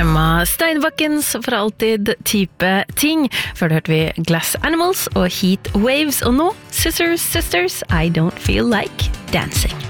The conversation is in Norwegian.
Emma Steinbakkens For alltid type ting. Før hørte vi Glass Animals og Heat Waves, og nå Sisters, I Don't Feel Like Dancing.